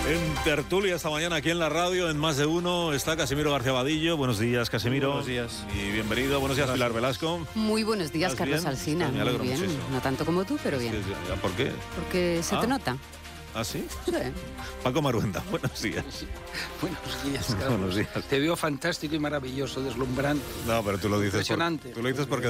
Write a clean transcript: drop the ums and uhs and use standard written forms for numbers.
En tertulia esta mañana aquí en la radio, en Más de Uno, está Casimiro García Vadillo. Buenos días, Casimiro. Buenos días. Y bienvenido. Buenos días, Pilar Velasco. Muy buenos días, ¿Estás Carlos bien? Alsina. Me alegro Muy bien. muchísimo. No tanto como tú, pero bien. ¿Por qué? Porque se te nota. ¿Ah, sí? Sí. Paco Maruenda, buenos días. Buenos días, Carlos. Buenos días. Te veo fantástico y maravilloso, deslumbrante. No, pero tú lo dices. Impresionante. Tú lo dices porque